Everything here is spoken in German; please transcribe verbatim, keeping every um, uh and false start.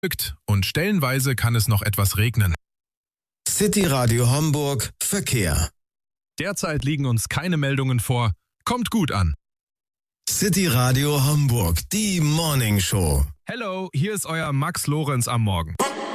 und stellenweise kann es noch etwas regnen. City Radio Homburg Verkehr. Derzeit liegen uns keine Meldungen vor. Kommt gut an. City Radio Homburg, die Morning Show. Hello, hier ist euer Max Lorenz am Morgen.